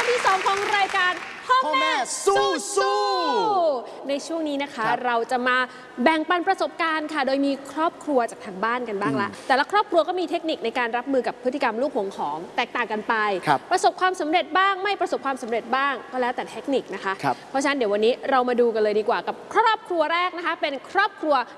ที่2ของรายการพ่อแม่สู้ในช่วงนี้นะคะเราจะมาแบ่งปันประสบการณ์ค่ะโดยมีครอบครัวจากทางบ้านกันบ้างละแต่ละครอบครัวก็มีเทคนิคในการรับมือกับพฤติกรรมลูกหวงของแตกต่างกันไปประสบความสำเร็จบ้างไม่ประสบความสำเร็จบ้างก็แล้วแต่เทคนิคนะคะเพราะฉะนั้นเดี๋ยววันนี้เรามาดูกันเลยดีกว่ากับครอบครัวแรกนะคะเป็นครอบครัว